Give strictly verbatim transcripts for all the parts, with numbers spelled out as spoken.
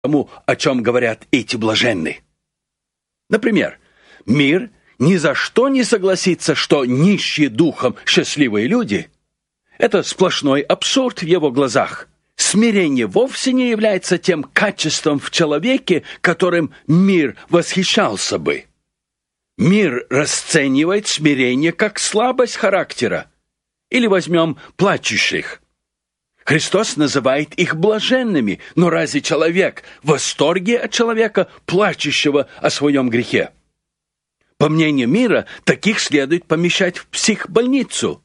тому, о чем говорят эти блаженные. Например, мир ни за что не согласится, что нищие духом счастливые люди – это сплошной абсурд в его глазах. Смирение вовсе не является тем качеством в человеке, которым мир восхищался бы. Мир расценивает смирение как слабость характера. Или возьмем плачущих. Христос называет их блаженными, но разве человек в восторге от человека, плачущего о своем грехе? По мнению мира, таких следует помещать в психбольницу.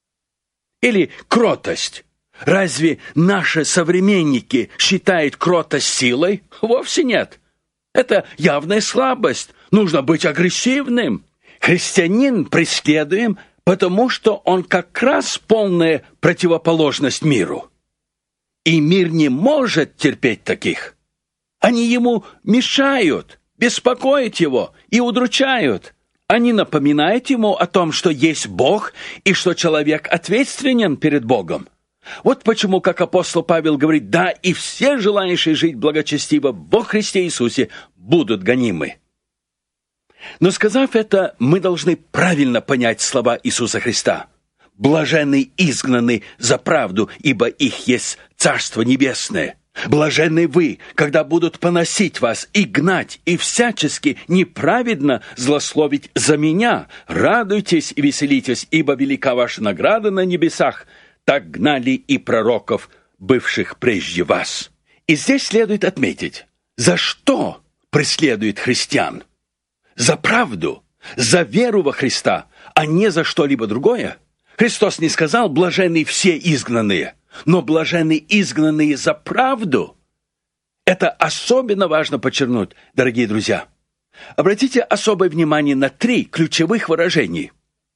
Или кротость. Разве наши современники считают кротость силой? Вовсе нет. Это явная слабость. Нужно быть агрессивным. Христианин преследуем, потому что он как раз полная противоположность миру. И мир не может терпеть таких. Они ему мешают, беспокоят его и удручают. Они напоминают ему о том, что есть Бог и что человек ответственен перед Богом. Вот почему, как апостол Павел говорит, да, и все желающие жить благочестиво во Христе Иисусе будут гонимы. Но сказав это, мы должны правильно понять слова Иисуса Христа. «Блаженны изгнаны за правду, ибо их есть Царство Небесное. Блаженны вы, когда будут поносить вас и гнать, и всячески неправедно злословить за меня. Радуйтесь и веселитесь, ибо велика ваша награда на небесах. Так гнали и пророков, бывших прежде вас». И здесь следует отметить, за что преследует христиан? За правду, за веру во Христа, а не за что-либо другое. Христос не сказал «блаженны все изгнанные», но «блаженны изгнанные за правду». Это особенно важно подчеркнуть, дорогие друзья. Обратите особое внимание на три ключевых выражения.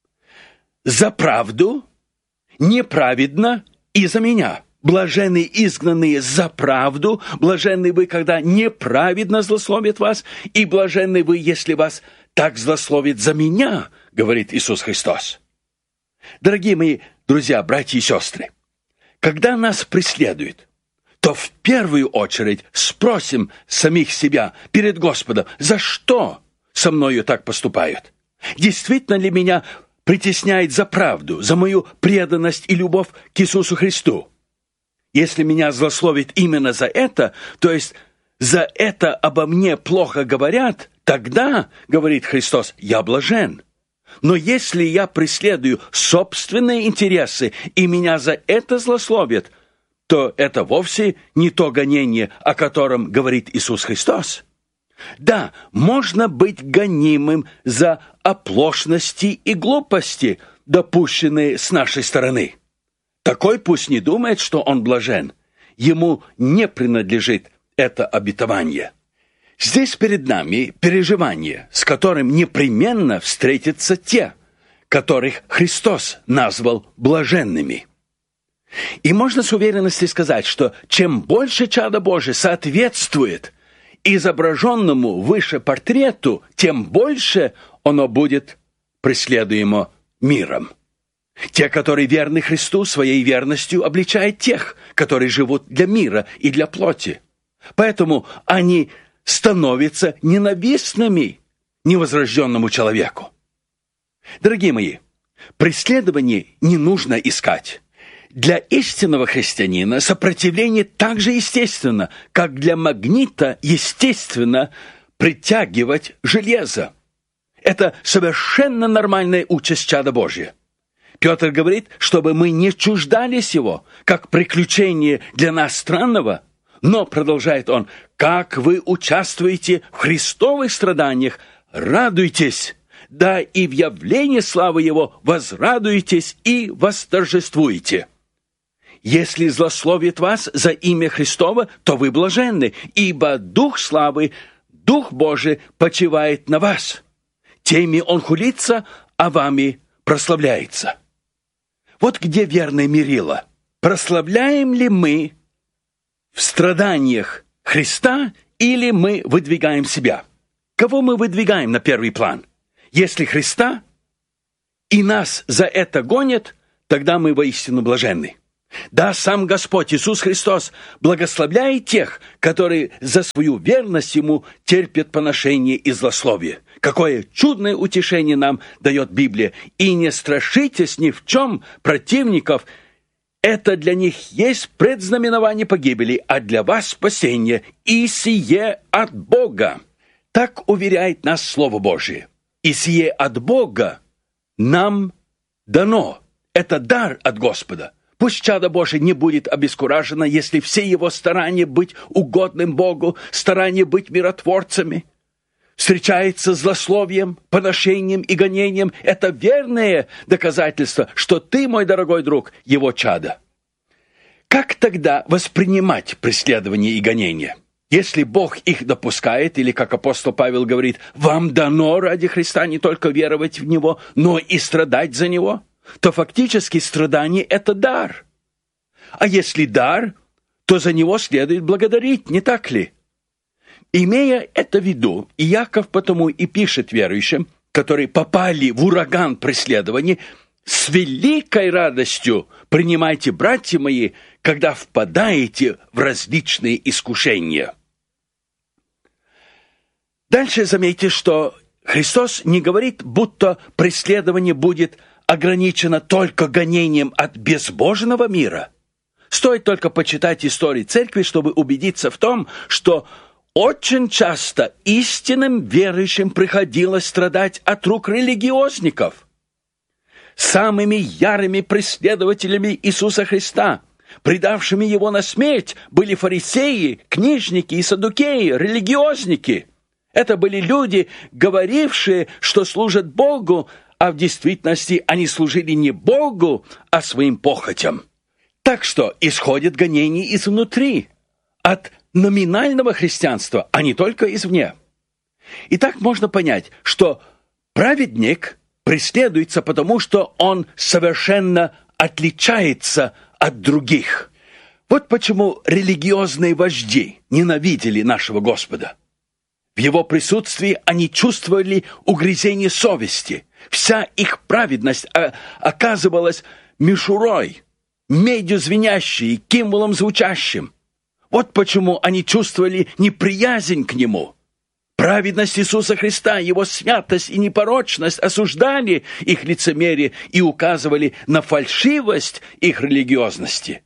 «За правду», «неправедно» и «за меня». Блаженны изгнанные за правду, блаженны вы, когда неправедно злословят вас, и блаженны вы, если вас так злословят за меня, говорит Иисус Христос. Дорогие мои друзья, братья и сестры, когда нас преследуют, то в первую очередь спросим самих себя перед Господом, за что со мною так поступают? Действительно ли меня притесняет за правду, за мою преданность и любовь к Иисусу Христу? Если меня злословят именно за это, то есть за это обо мне плохо говорят, тогда, говорит Христос, я блажен. Но если я преследую собственные интересы, и меня за это злословят, то это вовсе не то гонение, о котором говорит Иисус Христос. Да, можно быть гонимым за оплошности и глупости, допущенные с нашей стороны. Такой пусть не думает, что он блажен. Ему не принадлежит это обетование. Здесь перед нами переживание, с которым непременно встретятся те, которых Христос назвал блаженными. И можно с уверенностью сказать, что чем больше чадо Божие соответствует изображенному выше портрету, тем больше оно будет преследуемо миром. Те, которые верны Христу, своей верностью обличают тех, которые живут для мира и для плоти. Поэтому они становятся ненавистными невозрожденному человеку. Дорогие мои, преследование не нужно искать. Для истинного христианина сопротивление так же естественно, как для магнита естественно притягивать железо. Это совершенно нормальная участь чада Божия. Петр говорит, чтобы мы не чуждались его, как приключение для нас странного, но, продолжает он, как вы участвуете в христовых страданиях, радуйтесь, да и в явлении славы его возрадуйтесь и восторжествуете. Если злословит вас за имя Христово, то вы блаженны, ибо Дух славы, Дух Божий почивает на вас. Теми он хулится, а вами прославляется. Вот где верное мерило. Прославляем ли мы в страданиях Христа или мы выдвигаем себя? Кого мы выдвигаем на первый план? Если Христа и нас за это гонят, тогда мы воистину блаженны. Да, сам Господь Иисус Христос благословляет тех, которые за свою верность Ему терпят поношение и злословие. Какое чудное утешение нам дает Библия. И не страшитесь ни в чем противников. Это для них есть предзнаменование погибели, а для вас спасение, и сие от Бога. Так уверяет нас Слово Божие. И сие от Бога нам дано. Это дар от Господа. Пусть чадо Божие не будет обескуражено, если все его старания быть угодным Богу, старания быть миротворцами, встречается с злословием, поношением и гонением. Это верное доказательство, что ты, мой дорогой друг, его чадо. Как тогда воспринимать преследование и гонения? Если Бог их допускает, или, как апостол Павел говорит, вам дано ради Христа не только веровать в Него, но и страдать за Него, то фактически страдание – это дар. А если дар, то за него следует благодарить, не так ли? Имея это в виду, Иаков потому и пишет верующим, которые попали в ураган преследований: «С великой радостью принимайте, братья мои, когда впадаете в различные искушения». Дальше заметьте, что Христос не говорит, будто преследование будет ограничено только гонением от безбожного мира. Стоит только почитать истории церкви, чтобы убедиться в том, что очень часто истинным верующим приходилось страдать от рук религиозников. Самыми ярыми преследователями Иисуса Христа, предавшими Его на смерть, были фарисеи, книжники и саддукеи, религиозники. Это были люди, говорившие, что служат Богу, а в действительности они служили не Богу, а своим похотям. Так что исходят гонения изнутри, от номинального христианства, а не только извне. И так можно понять, что праведник преследуется потому, что он совершенно отличается от других. Вот почему религиозные вожди ненавидели нашего Господа. В Его присутствии они чувствовали угрызение совести. Вся их праведность оказывалась мишурой, медью звенящей, кимволом звучащим. Вот почему они чувствовали неприязнь к Нему. Праведность Иисуса Христа, Его святость и непорочность осуждали их лицемерие и указывали на фальшивость их религиозности.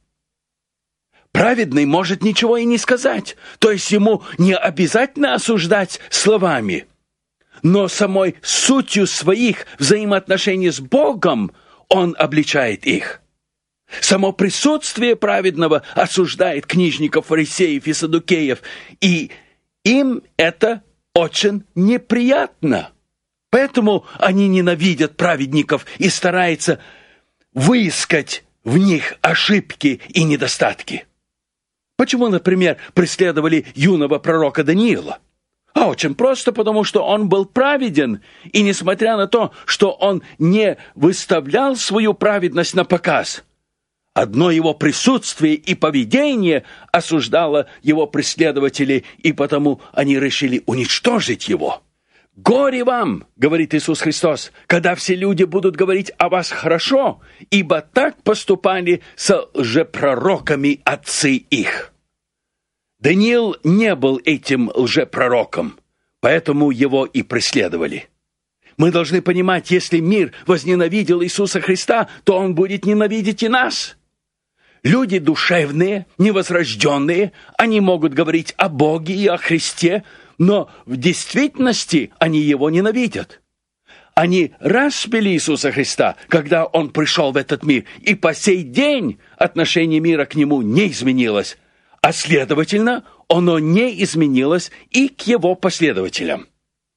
Праведный может ничего и не сказать, то есть ему не обязательно осуждать словами, но самой сутью своих взаимоотношений с Богом он обличает их. Само присутствие праведного осуждает книжников, фарисеев и саддукеев, и им это очень неприятно. Поэтому они ненавидят праведников и стараются выискать в них ошибки и недостатки. Почему, например, преследовали юного пророка Даниила? А очень просто, потому что он был праведен, и несмотря на то, что он не выставлял свою праведность на показ, одно его присутствие и поведение осуждало его преследователей, и потому они решили уничтожить его. «Горе вам, — говорит Иисус Христос, — когда все люди будут говорить о вас хорошо, ибо так поступали с лжепророками отцы их». Даниил не был этим лжепророком, поэтому его и преследовали. Мы должны понимать, если мир возненавидел Иисуса Христа, то он будет ненавидеть и нас. Люди душевные, невозрожденные, они могут говорить о Боге и о Христе, но в действительности они Его ненавидят. Они распяли Иисуса Христа, когда Он пришел в этот мир, и по сей день отношение мира к Нему не изменилось, а следовательно, оно не изменилось и к Его последователям.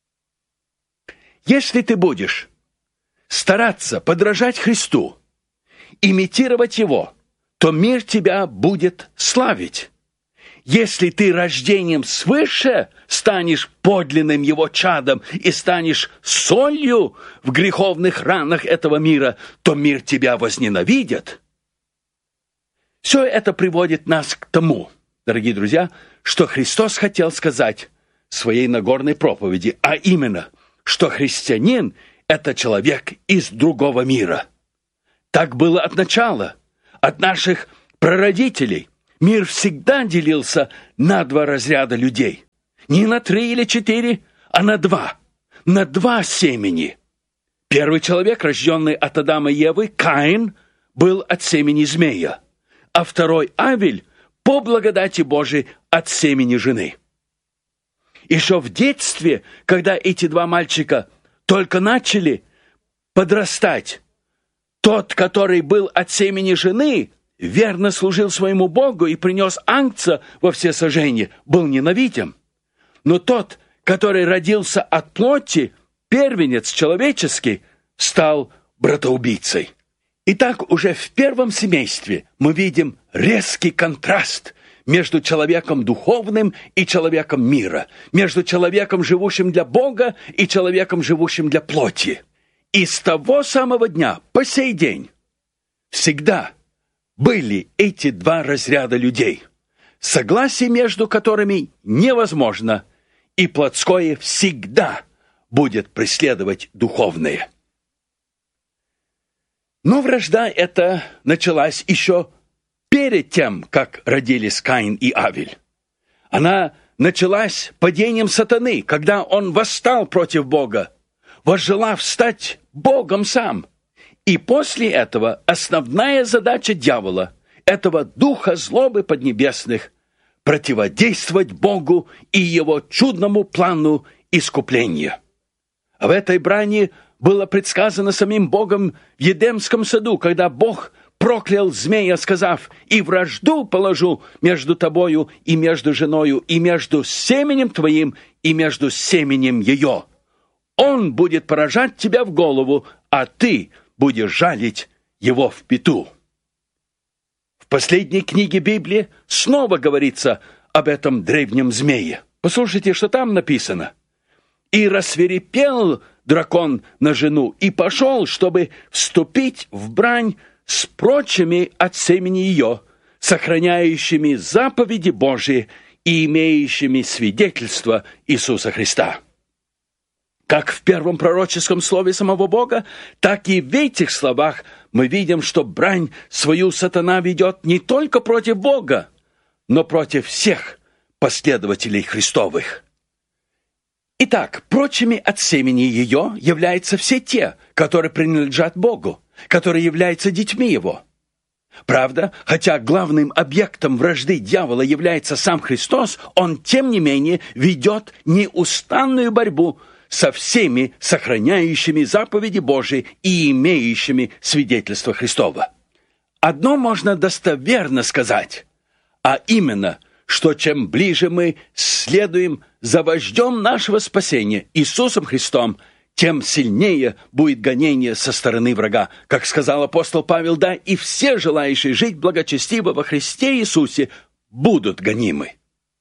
Если ты будешь стараться подражать Христу, имитировать Его, то мир тебя будет славить. Если ты рождением свыше станешь подлинным Его чадом и станешь солью в греховных ранах этого мира, то мир тебя возненавидит. Все это приводит нас к тому, дорогие друзья, что Христос хотел сказать в своей Нагорной проповеди, а именно, что христианин – это человек из другого мира. Так было от начала, от наших прародителей, мир всегда делился на два разряда людей. Не на три или четыре, а на два. На два семени. Первый человек, рожденный от Адама и Евы, Каин, был от семени змея, а второй, Авель, по благодати Божией, от семени жены. Еще в детстве, когда эти два мальчика только начали подрастать, тот, который был от семени жены, верно служил своему Богу и принес агнца во всесожжение, был ненавидим. Но тот, который родился от плоти, первенец человеческий, стал братоубийцей. Итак, уже в первом семействе мы видим резкий контраст между человеком духовным и человеком мира, между человеком, живущим для Бога, и человеком, живущим для плоти. И с того самого дня по сей день всегда были эти два разряда людей, согласие между которыми невозможно, и плотское всегда будет преследовать духовное. Но вражда эта началась еще перед тем, как родились Каин и Авель. Она началась падением сатаны, когда он восстал против Бога, возжелав стать Богом сам. И после этого основная задача дьявола, этого духа злобы поднебесных, противодействовать Богу и его чудному плану искупления. А в этой брани было предсказано самим Богом в Едемском саду, когда Бог проклял змея, сказав: «И вражду положу между тобою и между женою, и между семенем твоим, и между семенем ее. Он будет поражать тебя в голову, а ты будешь жалить его в пяту». В последней книге Библии снова говорится об этом древнем змее. Послушайте, что там написано. «И рассвирепел дракон на жену, и пошел, чтобы вступить в брань с прочими от семени ее, сохраняющими заповеди Божии и имеющими свидетельство Иисуса Христа». Как в первом пророческом слове самого Бога, так и в этих словах мы видим, что брань свою сатана ведет не только против Бога, но против всех последователей Христовых. Итак, прочими от семени ее являются все те, которые принадлежат Богу, которые являются детьми Его. Правда, хотя главным объектом вражды дьявола является сам Христос, он, тем не менее, ведет неустанную борьбу со всеми сохраняющими заповеди Божии и имеющими свидетельство Христова. Одно можно достоверно сказать, а именно, что чем ближе мы следуем за вождем нашего спасения Иисусом Христом, тем сильнее будет гонение со стороны врага. Как сказал апостол Павел, да, и все желающие жить благочестиво во Христе Иисусе будут гонимы.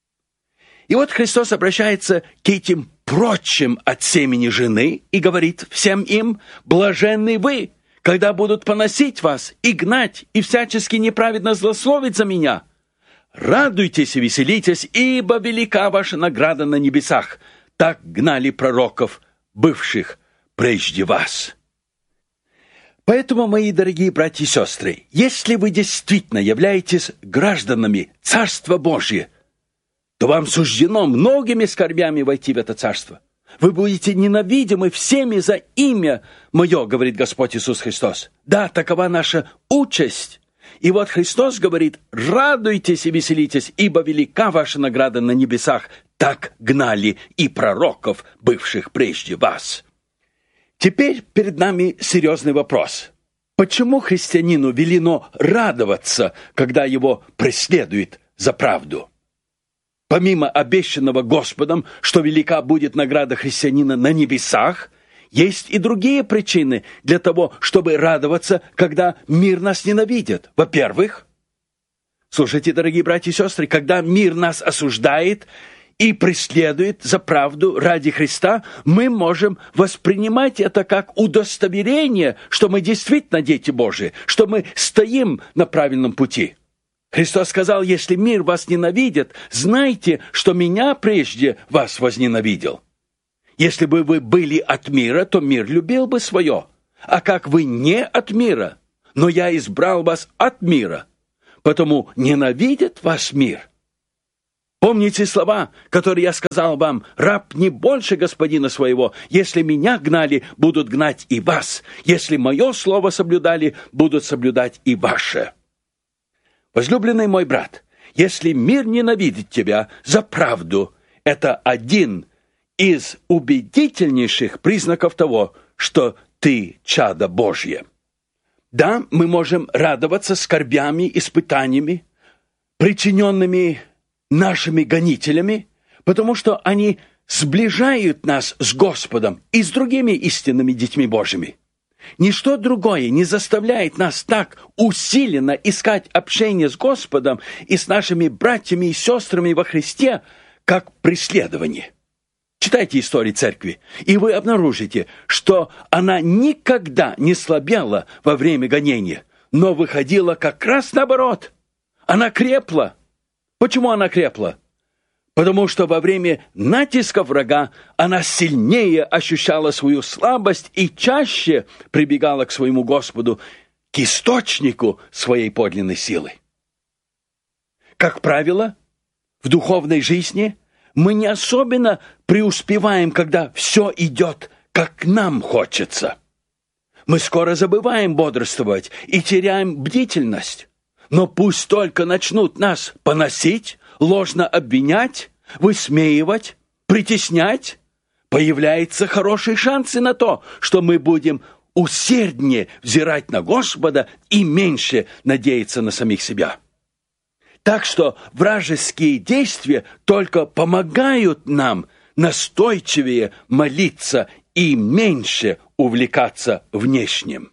И вот Христос обращается к этим прочим от семени жены и говорит всем им: «Блаженны вы, когда будут поносить вас и гнать, и всячески неправедно злословить за меня. Радуйтесь и веселитесь, ибо велика ваша награда на небесах. Так гнали пророков, бывших прежде вас». Поэтому, мои дорогие братья и сестры, если вы действительно являетесь гражданами Царства Божия, то вам суждено многими скорбями войти в это царство. Вы будете ненавидимы всеми за имя Мое, говорит Господь Иисус Христос. Да, такова наша участь. И вот Христос говорит: радуйтесь и веселитесь, ибо велика ваша награда на небесах. Так гнали и пророков, бывших прежде вас. Теперь перед нами серьезный вопрос. Почему христианину велено радоваться, когда его преследуют за правду? Помимо обещанного Господом, что велика будет награда христианина на небесах, есть и другие причины для того, чтобы радоваться, когда мир нас ненавидит. Во-первых, слушайте, дорогие братья и сестры, когда мир нас осуждает и преследует за правду ради Христа, мы можем воспринимать это как удостоверение, что мы действительно дети Божии, что мы стоим на правильном пути. Христос сказал: если мир вас ненавидит, знайте, что меня прежде вас возненавидел. Если бы вы были от мира, то мир любил бы свое. А как вы не от мира, но я избрал вас от мира, потому ненавидит вас мир. Помните слова, которые я сказал вам: раб не больше господина своего. Если меня гнали, будут гнать и вас. Если мое слово соблюдали, будут соблюдать и ваше. Возлюбленный мой брат, если мир ненавидит тебя за правду, это один из убедительнейших признаков того, что ты чадо Божье. Да, мы можем радоваться скорбями, испытаниями, причиненными нашими гонителями, потому что они сближают нас с Господом и с другими истинными детьми Божьими. Ничто другое не заставляет нас так усиленно искать общение с Господом и с нашими братьями и сестрами во Христе, как преследование. Читайте истории церкви, и вы обнаружите, что она никогда не слабела во время гонения, но выходила как раз наоборот. Она крепла. Почему она крепла? Потому что во время натиска врага она сильнее ощущала свою слабость и чаще прибегала к своему Господу, к источнику своей подлинной силы. Как правило, в духовной жизни мы не особенно преуспеваем, когда все идет, как нам хочется. Мы скоро забываем бодрствовать и теряем бдительность. Но пусть только начнут нас поносить, ложно обвинять, высмеивать, притеснять, появляются хорошие шансы на то, что мы будем усерднее взирать на Господа и меньше надеяться на самих себя. Так что вражеские действия только помогают нам настойчивее молиться и меньше увлекаться внешним.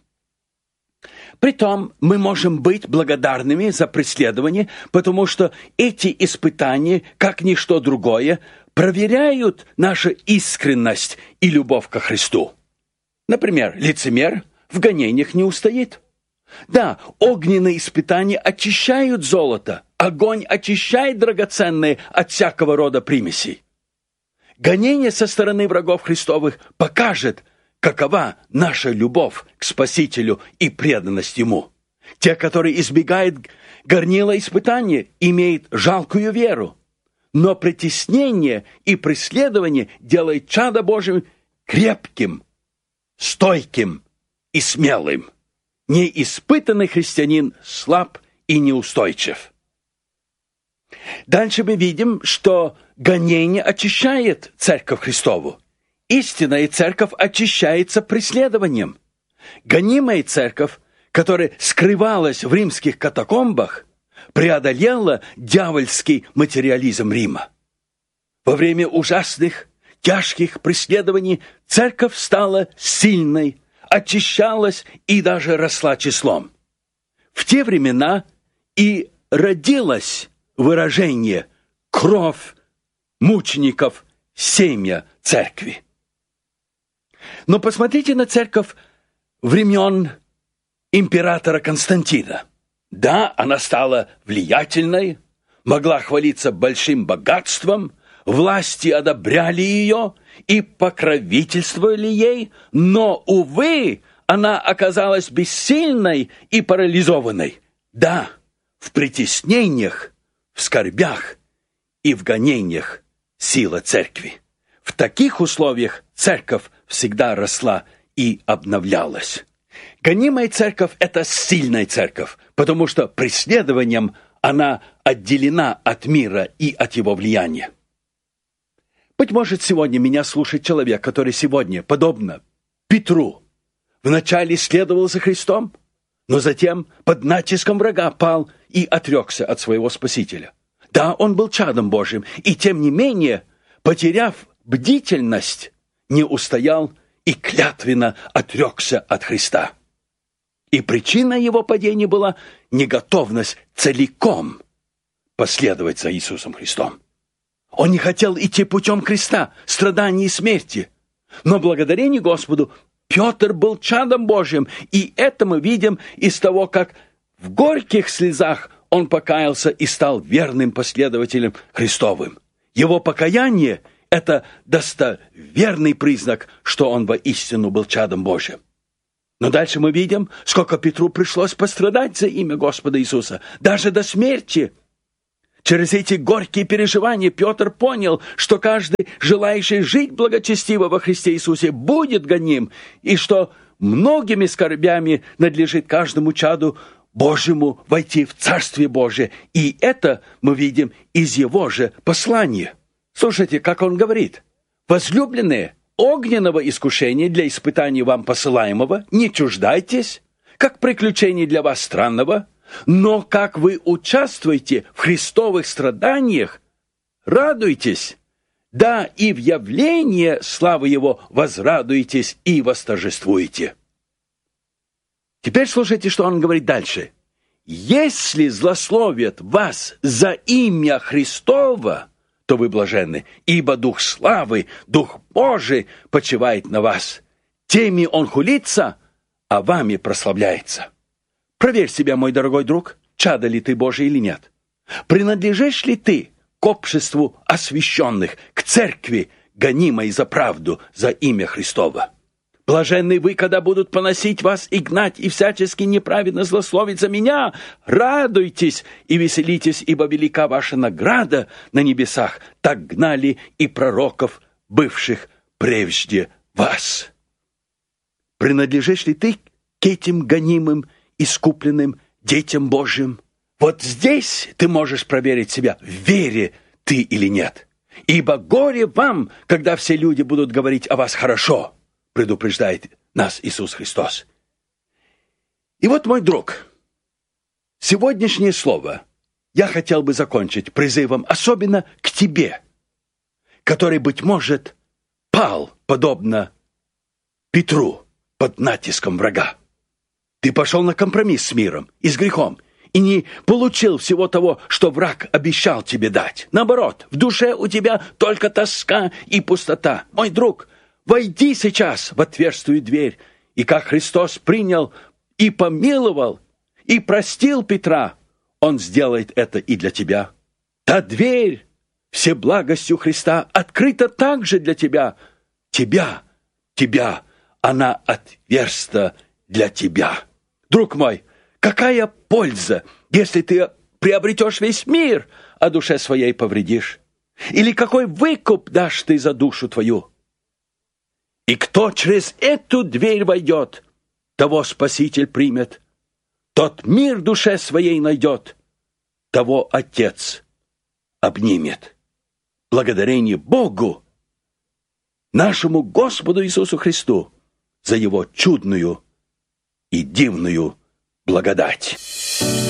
Притом мы можем быть благодарными за преследование, потому что эти испытания, как ничто другое, проверяют нашу искренность и любовь ко Христу. Например, лицемер в гонениях не устоит. Да, огненные испытания очищают золото, огонь очищает драгоценные от всякого рода примесей. Гонение со стороны врагов Христовых покажет, какова наша любовь к Спасителю и преданность Ему. Те, которые избегают горнила испытания, имеют жалкую веру. Но притеснение и преследование делает чадо Божие крепким, стойким и смелым. Неиспытанный христианин слаб и неустойчив. Дальше мы видим, что гонение очищает Церковь Христову. Истинная церковь очищается преследованием. Гонимая церковь, которая скрывалась в римских катакомбах, преодолела дьявольский материализм Рима. Во время ужасных, тяжких преследований церковь стала сильной, очищалась и даже росла числом. В те времена и родилось выражение «кровь мучеников, семя церкви». Но посмотрите на церковь времен императора Константина. Да, она стала влиятельной, могла хвалиться большим богатством, власти одобряли ее и покровительствовали ей, но, увы, она оказалась бессильной и парализованной. Да, в притеснениях, в скорбях и в гонениях сила церкви. В таких условиях церковь всегда росла и обновлялась. Гонимая церковь – это сильная церковь, потому что преследованием она отделена от мира и от его влияния. Быть может, сегодня меня слушает человек, который сегодня, подобно Петру, вначале следовал за Христом, но затем под натиском врага пал и отрекся от своего Спасителя. Да, он был чадом Божьим, и тем не менее, потеряв бдительность, не устоял и клятвенно отрекся от Христа. И причина его падения была неготовность целиком последовать за Иисусом Христом. Он не хотел идти путем креста, страданий и смерти. Но благодарение Господу Петр был чадом Божьим, и это мы видим из того, как в горьких слезах он покаялся и стал верным последователем Христовым. Его покаяние – это достоверный признак, что он воистину был чадом Божьим. Но дальше мы видим, сколько Петру пришлось пострадать за имя Господа Иисуса, даже до смерти. Через эти горькие переживания Петр понял, что каждый, желающий жить благочестиво во Христе Иисусе, будет гоним, и что многими скорбями надлежит каждому чаду Божьему войти в Царствие Божие. И это мы видим из его же послания. Слушайте, как он говорит. «Возлюбленные, огненного искушения для испытания вам посылаемого не чуждайтесь, как приключений для вас странного, но как вы участвуете в христовых страданиях, радуйтесь, да и в явлении славы Его возрадуетесь и восторжествуете». Теперь слушайте, что он говорит дальше. «Если злословят вас за имя Христово, то вы блаженны, ибо Дух славы, Дух Божий почивает на вас. Теми Он хулится, а вами прославляется». Проверь себя, мой дорогой друг, чадо ли ты Божий или нет. Принадлежишь ли ты к обществу освященных, к церкви, гонимой за правду, за имя Христово? Блаженны вы, когда будут поносить вас и гнать, и всячески неправедно злословить за меня. Радуйтесь и веселитесь, ибо велика ваша награда на небесах. Так гнали и пророков, бывших прежде вас. Принадлежишь ли ты к этим гонимым, искупленным детям Божьим? Вот здесь ты можешь проверить себя, в вере ты или нет. Ибо горе вам, когда все люди будут говорить о вас хорошо, предупреждает нас Иисус Христос. И вот, мой друг, сегодняшнее слово я хотел бы закончить призывом особенно к тебе, который, быть может, пал, подобно Петру, под натиском врага. Ты пошел на компромисс с миром и с грехом, и не получил всего того, что враг обещал тебе дать. Наоборот, в душе у тебя только тоска и пустота. Мой друг, войди сейчас в отверстую дверь, и как Христос принял и помиловал, и простил Петра, Он сделает это и для тебя. Та дверь, всеблагостью Христа, открыта также для тебя. Тебя, тебя, она отверста для тебя. Друг мой, какая польза, если ты приобретешь весь мир, а душе своей повредишь? Или какой выкуп дашь ты за душу твою? И кто через эту дверь войдет, того Спаситель примет. Тот мир душе своей найдет, того Отец обнимет. Благодарение Богу, нашему Господу Иисусу Христу, за Его чудную и дивную благодать.